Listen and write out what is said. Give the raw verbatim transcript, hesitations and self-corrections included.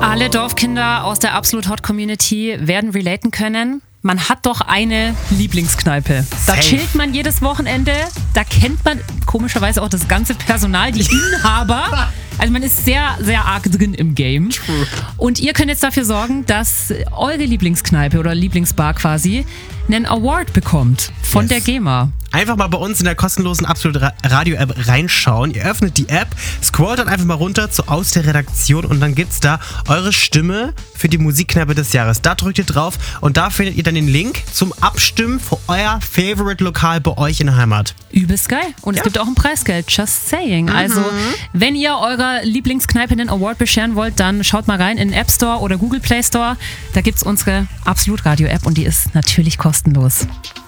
Alle Dorfkinder aus der Absolut Hot Community werden relaten können. Man hat doch eine Lieblingskneipe. Da Safe. chillt man jedes Wochenende. Da kennt man komischerweise auch das ganze Personal, die Inhaber. Also man ist sehr, sehr arg drin im Game. True. Und ihr könnt jetzt dafür sorgen, dass eure Lieblingskneipe oder Lieblingsbar quasi einen Award bekommt von Yes. der GEMA. Einfach mal bei uns in der kostenlosen Absolut Radio App reinschauen. Ihr öffnet die App, scrollt dann einfach mal runter zu Aus der Redaktion und dann gibt's da eure Stimme für die Musikkneipe des Jahres. Da drückt ihr drauf und da findet ihr dann den Link zum Abstimmen für euer Favorite Lokal bei euch in der Heimat. Übelst geil. Und Ja. es gibt auch ein Preisgeld. Just saying. Also, wenn ihr eurer Lieblingskneipe einen Award bescheren wollt, dann schaut mal rein in den App Store oder Google Play Store. Da gibt's unsere Absolut Radio App und die ist natürlich kostenlos.